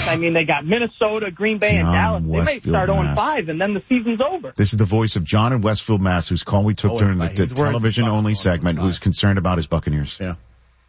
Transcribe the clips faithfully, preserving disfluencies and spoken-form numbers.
I mean, they got Minnesota, Green Bay, and John Dallas. They Westfield, may start oh and Mass. five, and then the season's over. This is the voice of John in Westfield, Mass, whose call we took Oh, during the, right. the He's wearing television-only Bucs segment, on. who's concerned about his Buccaneers. Yeah.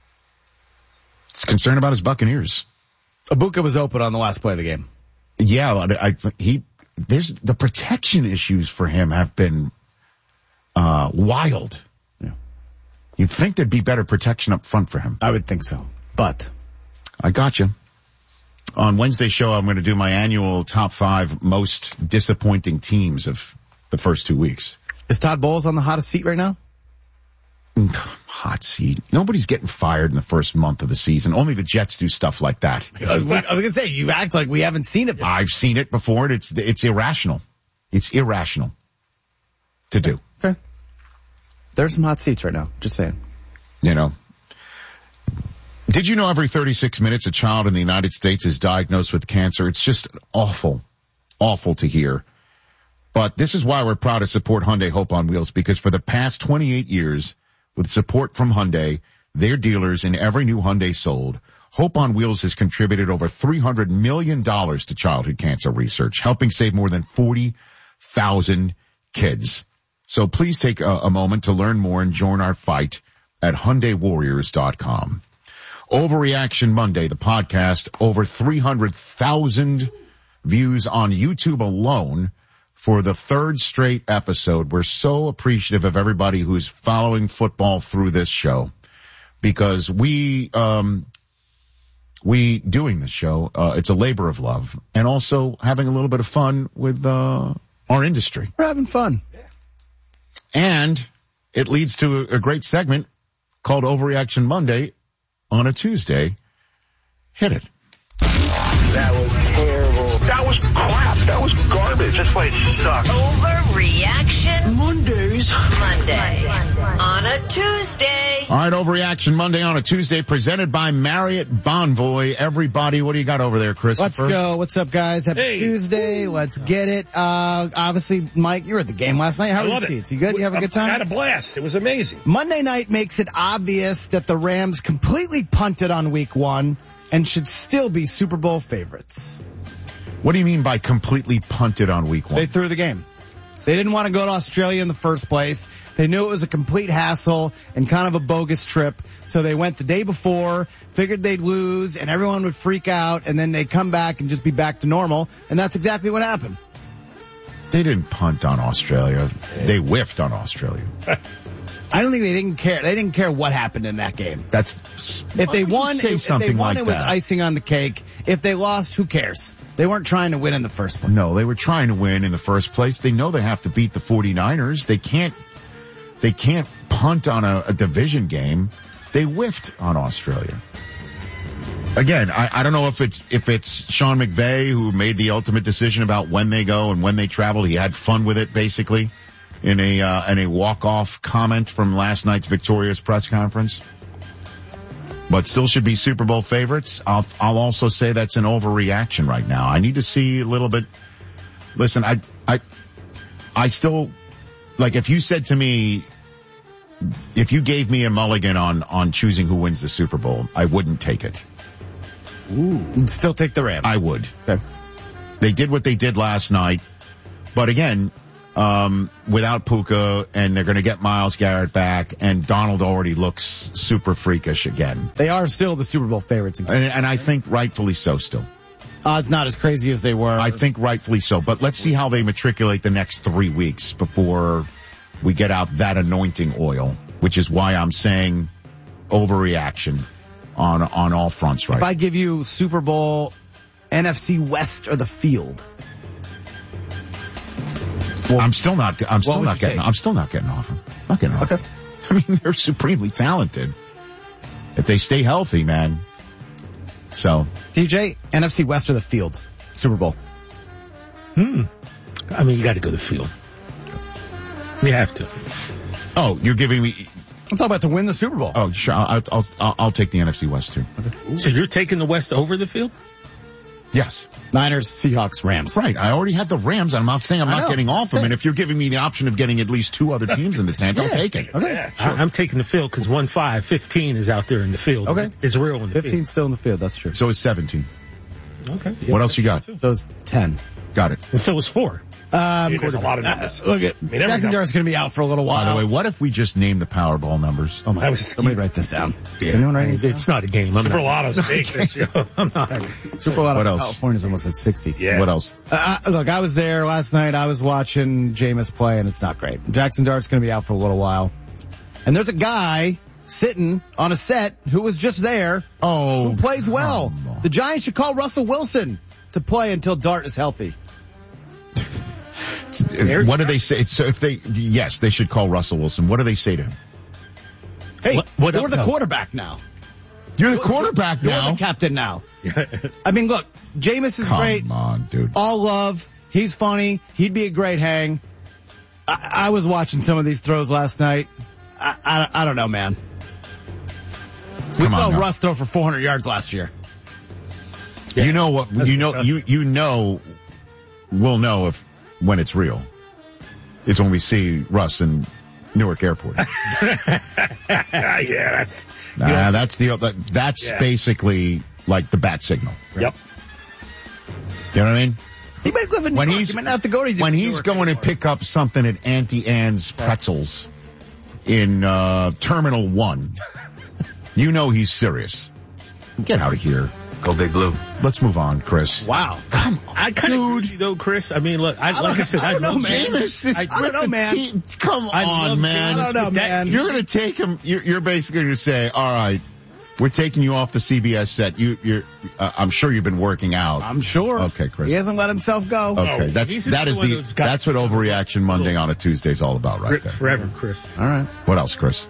It's concerned about his Buccaneers. Ibuka was open on the last play of the game. Yeah, I, I, he, there's, the protection issues for him have been, uh, wild. Yeah. You'd think there'd be better protection up front for him. I would think so. But I got you. On Wednesday's show, I'm going to do my annual top five most disappointing teams of the first two weeks. is Todd Bowles on the hottest seat right now? Hot seat. Nobody's getting fired in the first month of the season. Only the Jets do stuff like that. I was going to say, you act like we haven't seen it before. I've seen it before. And it's it's irrational. It's irrational to do. Okay. There's some hot seats right now. Just saying. You know. Did you know every thirty-six minutes a child in the United States is diagnosed with cancer? It's just awful, awful to hear. But this is why we're proud to support Hyundai Hope on Wheels, because for the past twenty-eight years, with support from Hyundai, their dealers in every new Hyundai sold, Hope on Wheels has contributed over three hundred million dollars to childhood cancer research, helping save more than forty thousand kids. So please take a, a moment to learn more and join our fight at Hyundai Warriors dot com. Overreaction Monday, the podcast, over three hundred thousand views on YouTube alone for the third straight episode. We're so appreciative of everybody who's following football through this show, because we, um, we doing this show, uh, it's a labor of love, and also having a little bit of fun with, uh, our industry. We're having fun. And it leads to a, a great segment called Overreaction Monday on a Tuesday. Hit it. That was terrible. That was crap. That was garbage. This place sucks. Overreaction Mondays. Monday on a Tuesday. All right, Overreaction Monday on a Tuesday, presented by Marriott Bonvoy. Everybody, what do you got over there, Christopher? Let's go. What's up, guys? Happy Hey. Tuesday. Let's get it. Uh, obviously, Mike, you were at the game last night. How I were love the it. seats? You good? You have a good I had time? a blast. It was amazing. Monday night makes it obvious that the Rams completely punted on week one and should still be Super Bowl favorites. What do you mean by completely punted on week one? They threw the game. They didn't want to go to Australia in the first place. They knew it was a complete hassle and kind of a bogus trip. So they went the day before, figured they'd lose, and everyone would freak out, and then they'd come back and just be back to normal. And that's exactly what happened. They didn't punt on Australia. They whiffed on Australia. I don't think they didn't care. They didn't care what happened in that game. That's If they why would you won, say if, if something they won, like it was that? icing on the cake. If they lost, who cares? They weren't trying to win in the first place. No, they were trying to win in the first place. They know they have to beat the 49ers. They can't, they can't punt on a, a division game. They whiffed on Australia. Again, I, I don't know if it's, if it's Sean McVay who made the ultimate decision about when they go and when they travel. He had fun with it, basically, in a, uh, in a walk-off comment from last night's victorious press conference. But still should be Super Bowl favorites. I'll, I'll also say that's an overreaction right now. I need to see a little bit. Listen, I, I, I still, like, if you said to me, if you gave me a mulligan on, on choosing who wins the Super Bowl, I wouldn't take it. Ooh. You'd still take the Rams. I would. Okay. They did what they did last night. But again, um, without Puka, and they're going to get Myles Garrett back, and Donald already looks super freakish again. They are still the Super Bowl favorites again. And, and I think rightfully so still. Odds not as crazy as they were. I think rightfully so. But let's see how they matriculate the next three weeks before we get out that anointing oil, which is why I'm saying overreaction on on all fronts right If I give you Super Bowl, N F C West, or the field. Well, I'm still not. I'm still would not you getting. take? I'm still not getting off them. Not getting off. Okay. I mean, they're supremely talented. If they stay healthy, man. So, T J, N F C West or the field? Super Bowl. Hmm. I mean, you got to go to the field. You have to. oh, you're giving me. I'm talking about to win the Super Bowl. Oh, sure. I'll I'll I'll, I'll take the N F C West too. So you're taking the West over the field? Yes. Niners, Seahawks, Rams. Right. I already had the Rams. I'm not saying I'm I not know. getting off them. Okay. And if you're giving me the option of getting at least two other teams in the tent, I'll take it. Okay. Yeah, I, I'm taking the field because one five, fifteen is out there in the field. Okay. It's real in the fifteen field. still in the field. That's true. So is seventeen. Okay. What else you got? So it's ten. Got it. And so was four. Um, There's a lot of numbers. Uh, look at, mean, Jackson every Dart's going to be out for a little while. By the way, what if we just name the Powerball numbers? Oh, I was just Somebody write this down. Yeah. Anyone write it's, this it's not a game. I'm Super not, Lotto's it's not a big game. this year. I'm not. Super Lotto What else? California's almost at sixty. Yeah. What else? Uh, I- look, I was there last night. I was watching Jameis play, and it's not great. Jackson Dart's going to be out for a little while. And there's a guy sitting on a set who was just there Oh, who plays well. come on. The Giants should call Russell Wilson to play until Dart is healthy. What do they say? So if they, yes, they should call Russell Wilson. What do they say to him? Hey, What- what you're up, the though? quarterback now. You're the quarterback You're now. the captain now. I mean, look, Jameis is Come great. on, dude. All love. He's funny. He'd be a great hang. I, I was watching some of these throws last night. I, I, I don't know, man. We Come on saw now. Russ throw for four hundred yards last year. Yeah. You know what? That's You know, disgusting. you you know, we'll know if when it's real. It's when we see Russ in Newark Airport. yeah, that's. Nah, that's the that, that's Yeah. basically like the bat signal. Yep. You know what I mean? He might live in New When York. he's He might not have to go to when Newark he's going to anymore. pick up something at Auntie Anne's Pretzels in uh Terminal One, you know he's serious. Get out of here. Go Big Blue. Let's move on, Chris. Wow. Come on, I kind of dude. agree with you though, Chris. I mean, look, I, I like I don't- said, I don't know, love man. Jameis is I- I with don't know, the man. team. Come I on, love man. Jameis. I don't know, man. You're going to take him. You're, you're basically going to say, "All right, we're taking you off the C B S set. You, you're. Uh, I'm sure you've been working out. I'm sure. Okay, Chris. He hasn't let himself go. Okay, No, that's he's that the is one the who's got- that's what Overreaction Monday on a Tuesday is all about, right Rip there. forever, Chris. All right. What else, Chris?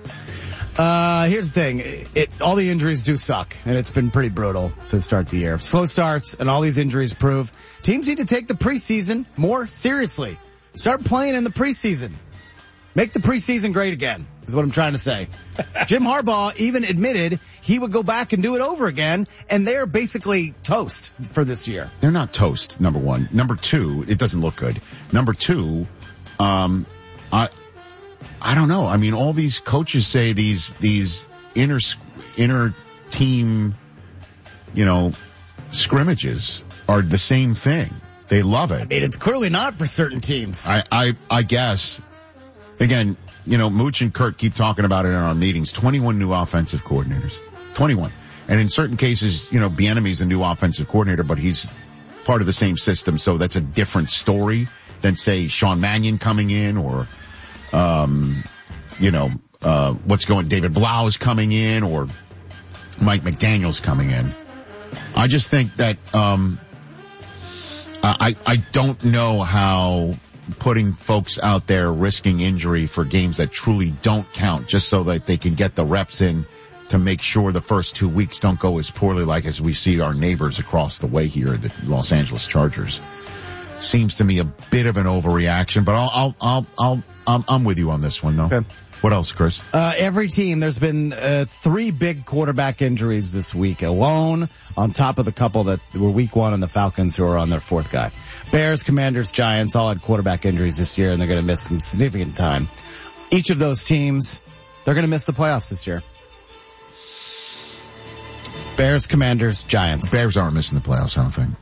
Uh, here's the thing. It, it, all the injuries do suck, and it's been pretty brutal to start the year. Slow starts and all these injuries prove teams need to take the preseason more seriously. Start playing in the preseason. Make the preseason great again, is what I'm trying to say. Jim Harbaugh even admitted he would go back and do it over again, and they're basically toast for this year. They're not toast, number one. Number two, it doesn't look good. Number two, um, I, I don't know. I mean, all these coaches say these, these inter, inter team, you know, scrimmages are the same thing. They love it. I mean, it's clearly not for certain teams. I, I, I guess, again, you know, Mooch and Kurt keep talking about it in our meetings. twenty-one new offensive coordinators. twenty-one. And in certain cases, you know, Bieniemy's a new offensive coordinator, but he's part of the same system. So that's a different story than, say, Sean Mannion coming in or, um, you know, uh, what's going, David Blau's coming in or Mike McDaniel's coming in. I just think that, um, I, I don't know how putting folks out there risking injury for games that truly don't count just so that they can get the reps in to make sure the first two weeks don't go as poorly like as we see our neighbors across the way here, the Los Angeles Chargers. Seems to me a bit of an overreaction, but I'll, I'll, I'll, I'll, I'm, I'm with you on this one though. Okay. What else, Chris? Uh, every team, there's been uh, three big quarterback injuries this week alone, on top of the couple that were week one and the Falcons who are on their fourth guy. Bears, Commanders, Giants all had quarterback injuries this year, and they're going to miss some significant time. Each of those teams, they're going to miss the playoffs this year. Bears, Commanders, Giants. Bears aren't missing the playoffs, I don't think.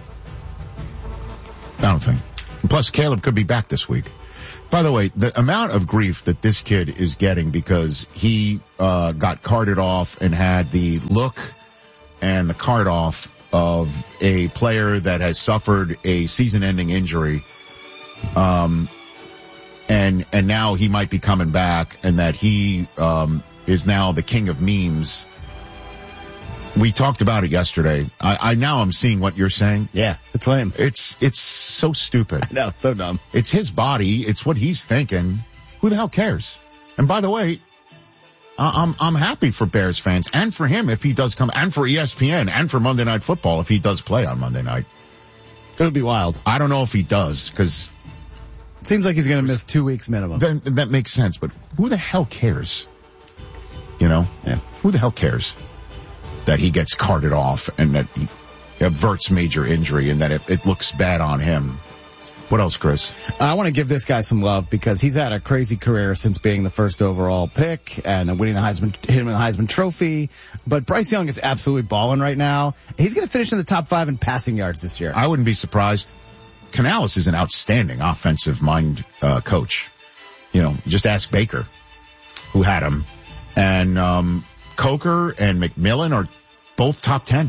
I don't think. Plus, Caleb could be back this week. By the way, the amount of grief that this kid is getting because he uh got carted off and had the look and the card off of a player that has suffered a season-ending injury, um, and and now he might be coming back, and that he um is now the king of memes. We talked about it yesterday. I, I now I'm seeing what you're saying. Yeah, it's lame. It's it's so stupid. No, it's so dumb. It's his body. It's what he's thinking. Who the hell cares? And by the way, I- I'm I'm happy for Bears fans and for him if he does come, and for E S P N and for Monday Night Football if he does play on Monday night. It's going to be wild. I don't know if he does because Seems like he's going to miss two weeks minimum. then that makes sense. But who the hell cares? You know? Yeah. Who the hell cares that he gets carted off and that he averts major injury and that it, it looks bad on him? What else, Chris? I want to give this guy some love because he's had a crazy career since being the first overall pick and winning the Heisman, hitting the Heisman Trophy. But Bryce Young is absolutely balling right now. He's going to finish in the top five in passing yards this year. I wouldn't be surprised. Canales is an outstanding offensive mind uh, coach. You know, just ask Baker, who had him. And um Coker and McMillan are both top ten.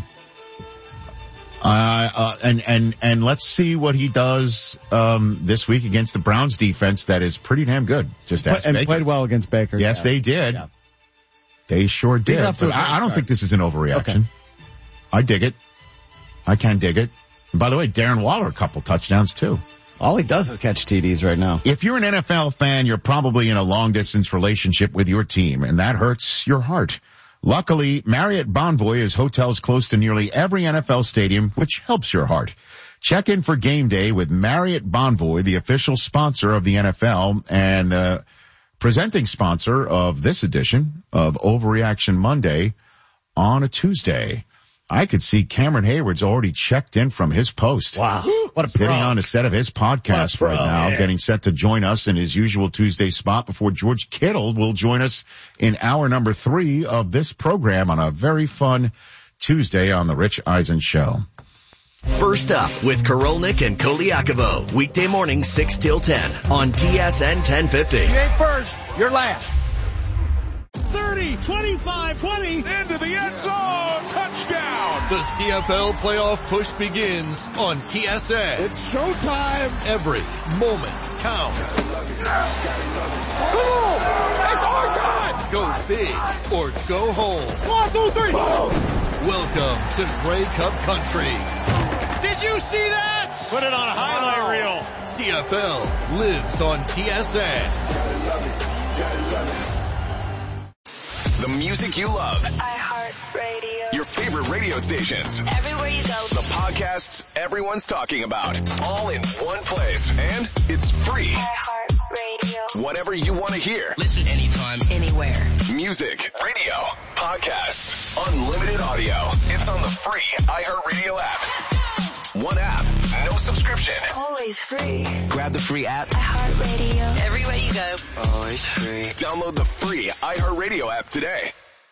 Uh, uh, and, and, and let's see what he does, um, this week against the Browns defense that is pretty damn good. Just ask and Baker. played well against Baker. Yes, yeah. they did. Yeah. They sure did. off to a But great I, I don't start. think this is an overreaction. Okay. I dig it. I can dig it. And by the way, Darren Waller, a couple touchdowns too. All he does is catch T Ds right now. If you're an N F L fan, you're probably in a long distance relationship with your team, and that hurts your heart. Luckily, Marriott Bonvoy is hotels close to nearly every N F L stadium, which helps your heart. Check in for game day with Marriott Bonvoy, the official sponsor of the N F L and the presenting sponsor of this edition of Overreaction Monday on a Tuesday. I could see Cameron Hayward's already checked in from his post. Wow. What a Sitting pro. on a set of his podcast What a right pro, now, yeah. getting set to join us in his usual Tuesday spot before George Kittle will join us in hour number three of this program on a very fun Tuesday on the Rich Eisen Show. First up with Korolnik and Koliakovo, weekday morning six till ten on T S N ten fifty. You ain't first, you're last. thirty, twenty-five, twenty. Into the end zone. Touchdown. The C F L playoff push begins on T S N. It's showtime. Every moment counts. It's our time. Go big or go home. One, two, three. Welcome to Grey Cup Country. Did you see that? Put it on a highlight reel. C F L lives on T S N. The music you love. iHeartRadio. Your favorite radio stations. Everywhere you go. The podcasts everyone's talking about. All in one place. And it's free. iHeartRadio. Whatever you want to hear. Listen anytime, Anywhere. Music, radio, podcasts, unlimited audio. It's on the free iHeartRadio app. One app, no subscription. Always free. grab the free app. iHeartRadio. Everywhere you go. Always free. Download the free iHeartRadio app today.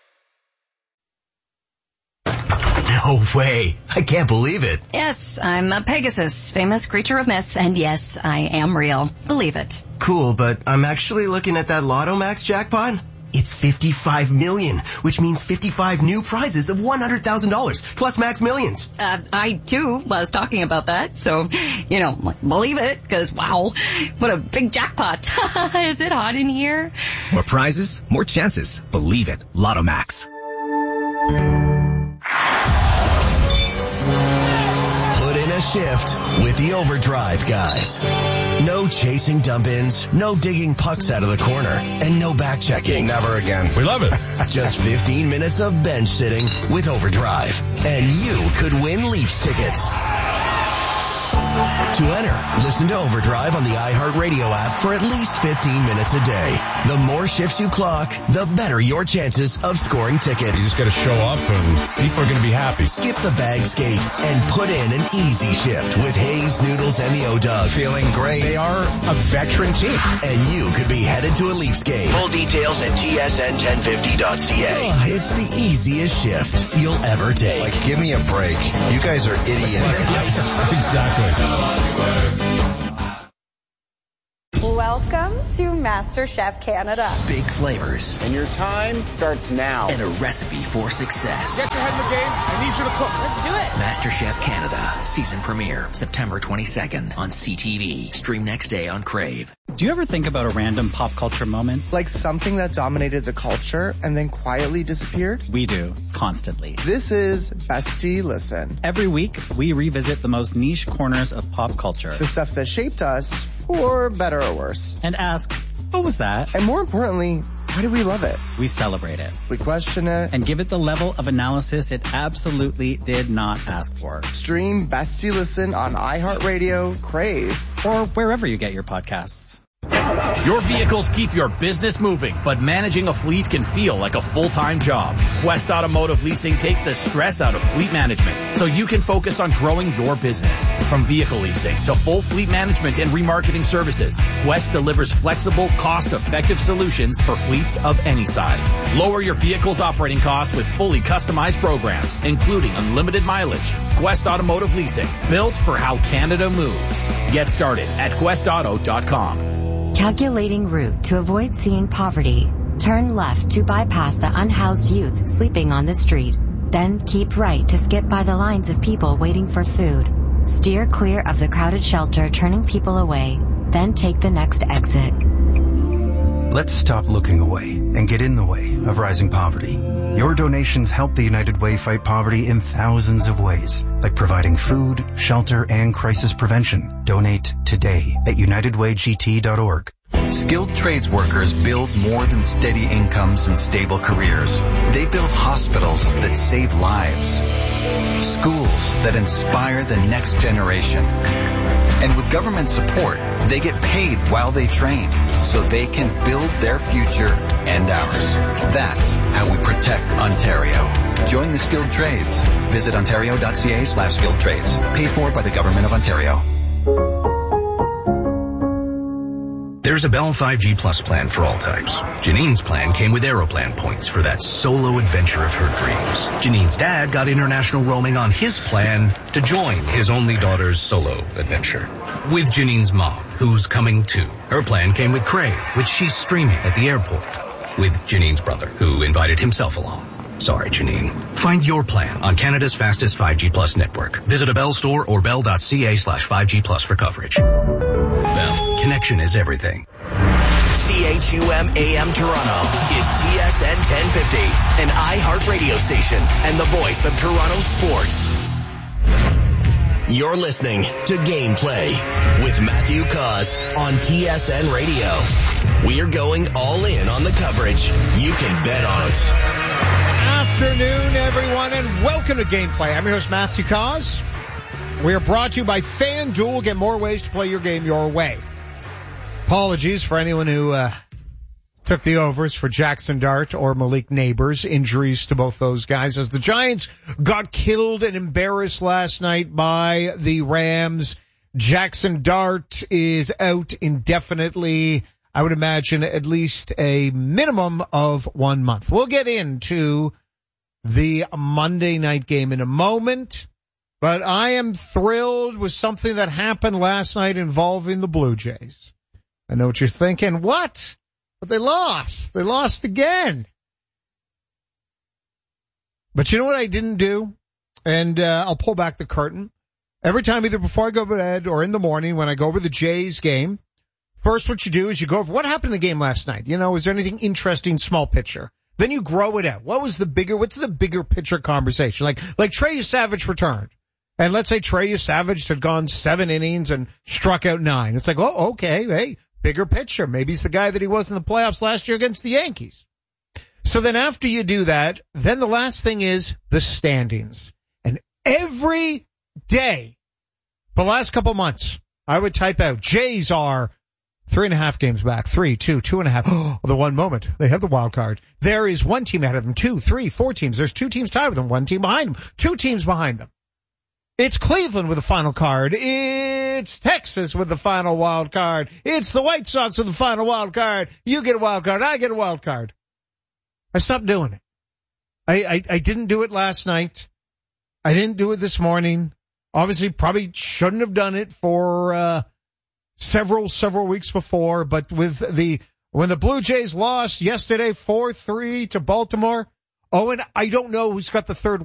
No way. I can't believe it. Yes, I'm a Pegasus, famous creature of myth, and yes, I am real. Believe it. Cool, but I'm actually looking at that Lotto Max jackpot. It's fifty-five million, which means fifty-five new prizes of one hundred thousand dollars, plus Max Millions. Uh, I, too, was talking about that, so, you know, believe it, because, wow, what a big jackpot. Is it hot in here? More prizes, more chances. Believe it. Lotto Max. Put in a shift with the Overdrive guys. No chasing dump-ins, no digging pucks out of the corner, and no back-checking. Never again. We love it. Just fifteen minutes of bench sitting with Overdrive. And you could win Leafs tickets. To enter, listen to Overdrive on the iHeartRadio app for at least fifteen minutes a day. The more shifts you clock, the better your chances of scoring tickets. You just got to show up and people are going to be happy. Skip the bag skate and put in an easy shift with Hayes, Noodles, and the O-Dog. Feeling great. They are a veteran team. And you could be headed to a Leafs game. Full details at T S N ten fifty dot C A. Oh, it's the easiest shift you'll ever take. Like, give me a break. You guys are idiots. Exactly. Welcome to MasterChef Canada. Big flavors And your time starts now. and a recipe for success. Get your head in the game. I need you to cook. Let's do it. MasterChef Canada, season premiere, September twenty-second on C T V. Stream next day on Crave. Do you ever think about a random pop culture moment? Like something that dominated the culture and then quietly disappeared? We do, constantly. This is Bestie Listen. Every week, we revisit the most niche corners of pop culture. The stuff that shaped us, for better or worse. And ask, what was that? And more importantly, why do we love it? We celebrate it. We question it. And give it the level of analysis it absolutely did not ask for. Stream Bestie Listen on iHeartRadio, Crave, or wherever you get your podcasts. Your vehicles keep your business moving, but managing a fleet can feel like a full-time job. Quest Automotive Leasing takes the stress out of fleet management so you can focus on growing your business. From vehicle leasing to full fleet management and remarketing services, Quest delivers flexible, cost-effective solutions for fleets of any size. Lower your vehicle's operating costs with fully customized programs, including unlimited mileage. Quest Automotive Leasing, built for how Canada moves. Get started at quest auto dot com. Calculating route to avoid seeing poverty. Turn left to bypass the unhoused youth sleeping on the street. Then keep right to skip by the lines of people waiting for food. Steer clear of the crowded shelter turning people away. Then take the next exit. Let's stop looking away and get in the way of rising poverty. Your donations help the United Way fight poverty in thousands of ways, like providing food, shelter, and crisis prevention. Donate today at united way g t dot org. Skilled trades workers build more than steady incomes and stable careers. They build hospitals that save lives, schools that inspire the next generation. And with government support, they get paid while they train so they can build their future and ours. That's how we protect Ontario. Join the skilled trades. Visit ontario dot c a slash skilled trades. Paid for by the Government of Ontario. There's a Bell five G Plus plan for all types. Janine's plan came with Aeroplan points for that solo adventure of her dreams. Janine's dad got international roaming on his plan to join his only daughter's solo adventure. With Janine's mom, who's coming too. Her plan came with Crave, which she's streaming at the airport. With Janine's brother, who invited himself along. Sorry, Janine. Find your plan on Canada's fastest five G Plus network. Visit a Bell store or bell dot c a slash five G plus for coverage. Bell, connection is everything. C H U M A M Toronto is T S N ten fifty, an iHeart radio station and the voice of Toronto sports. You're listening to Gameplay with Matthew Cause on T S N Radio. We're going all in on the coverage. You can bet on it. Afternoon, everyone, and welcome to Gameplay. I'm your host, Matthew Cause. We are brought to you by FanDuel. Get more ways to play your game your way. Apologies for anyone who uh, took the overs for Jackson Dart or Malik Neighbors. Injuries to both those guys as the Giants got killed and embarrassed last night by the Rams. Jackson Dart is out indefinitely. I would imagine at least a minimum of one month. We'll get into the Monday night game in a moment, but I am thrilled with something that happened last night involving the Blue Jays. I know what you're thinking. What? But they lost. They lost again. But you know what I didn't do? And uh, I'll pull back the curtain. Every time, either before I go to bed or in the morning when I go over the Jays game, first what you do is you go over what happened in the game last night. You know, is there anything interesting, small picture? Then you grow it out. What was the bigger, what's the bigger picture conversation? Like, like Trey Savage returned. And let's say Trey Savage had gone seven innings and struck out nine. It's like, oh, okay, hey, bigger picture. Maybe he's the guy that he was in the playoffs last year against the Yankees. So then after you do that, then the last thing is the standings. And every day, the last couple months, I would type out, Jays are three and a half games back, three, two, two and a half. Oh, the one moment. They have the wild card. There is one team ahead of them, two, three, four teams. There's two teams tied with them, one team behind them, two teams behind them. It's Cleveland with the final card. It's Texas with the final wild card. It's the White Sox with the final wild card. You get a wild card. I get a wild card. I stopped doing it. I, I, I didn't do it last night. I didn't do it this morning. Obviously, probably shouldn't have done it for, uh, several, several weeks before, but with the, when the Blue Jays lost yesterday four three to Baltimore, oh, and I don't know who's got the third